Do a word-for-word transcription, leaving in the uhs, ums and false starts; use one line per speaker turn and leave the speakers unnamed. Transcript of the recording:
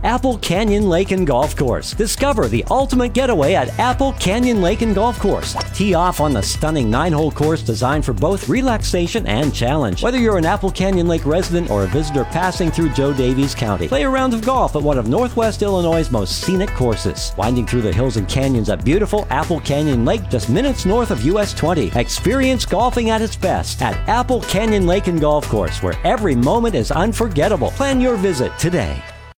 Apple Canyon Lake and Golf Course. Discover the ultimate getaway at Apple Canyon Lake and Golf Course. Tee off on the stunning nine-hole course designed for both relaxation and challenge. Whether you're an Apple Canyon Lake resident or a visitor passing through Joe Davies County, play a round of golf at one of Northwest Illinois' most scenic courses. Winding through the hills and canyons at beautiful Apple Canyon Lake just minutes north of U S twenty. Experience golfing at its best at Apple Canyon Lake and Golf Course, where every moment is unforgettable. Plan your visit today.